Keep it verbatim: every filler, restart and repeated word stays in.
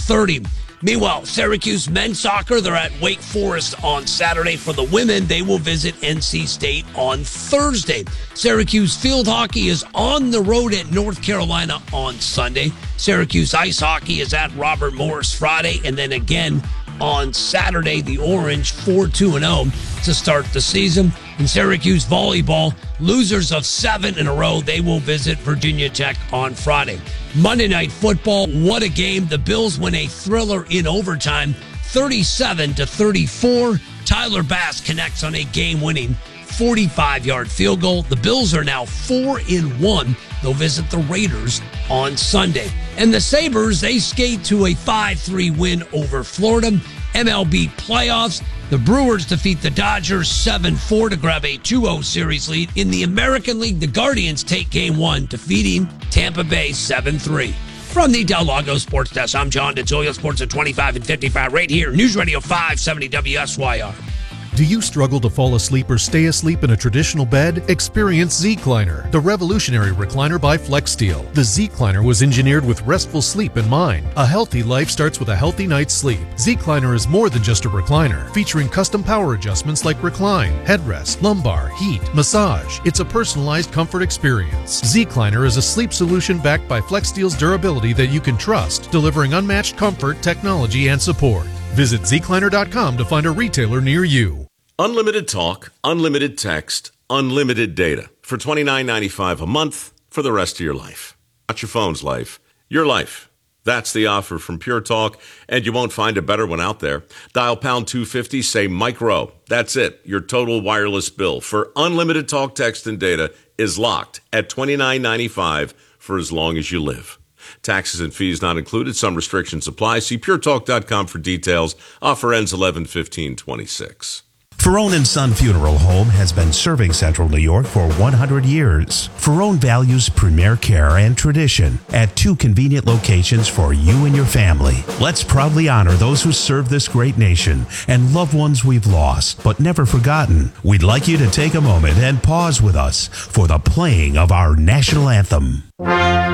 thirty. Meanwhile, Syracuse men's soccer, they're at Wake Forest on Saturday. For the women, they will visit N C State on Thursday. Syracuse field hockey is on the road at North Carolina on Sunday. Syracuse ice hockey is at Robert Morris Friday, and then again on Saturday, the Orange four two and oh to start the season. In Syracuse volleyball, losers of seven in a row, they will visit Virginia Tech on Friday. Monday Night Football, what a game. The Bills win a thriller in overtime, thirty-seven to thirty-four. Tyler Bass connects on a game-winning forty-five-yard field goal. The Bills are now four and one. They'll visit the Raiders on Sunday. And the Sabres, they skate to a five three win over Florida. M L B playoffs, the Brewers defeat the Dodgers seven four to grab a two oh series lead. In the American League, the Guardians take game one, defeating Tampa Bay seven three. From the Del Lago Sports Desk, I'm John DeZoya, Sports at twenty-five and fifty-five, right here, News Radio five seventy W S Y R. Do you struggle to fall asleep or stay asleep in a traditional bed? Experience Z-Cliner, the revolutionary recliner by FlexSteel. The Z-Cliner was engineered with restful sleep in mind. A healthy life starts with a healthy night's sleep. Z-Cliner is more than just a recliner, featuring custom power adjustments like recline, headrest, lumbar, heat, massage. It's a personalized comfort experience. Z-Cliner is a sleep solution backed by FlexSteel's durability that you can trust, delivering unmatched comfort, technology, and support. Visit Z Cliner dot com to find a retailer near you. Unlimited talk, unlimited text, unlimited data for twenty-nine ninety-five a month for the rest of your life. Not your phone's life, your life. That's the offer from Pure Talk, and you won't find a better one out there. Dial pound two fifty, say micro. That's it. Your total wireless bill for unlimited talk, text, and data is locked at twenty-nine ninety-five for as long as you live. Taxes and fees not included. Some restrictions apply. See pure talk dot com for details. Offer ends eleven fifteen twenty-six. Ferrone and Son Funeral Home has been serving Central New York for one hundred years. Ferrone values premier care and tradition at two convenient locations for you and your family. Let's proudly honor those who serve this great nation and loved ones we've lost but never forgotten. We'd like you to take a moment and pause with us for the playing of our national anthem.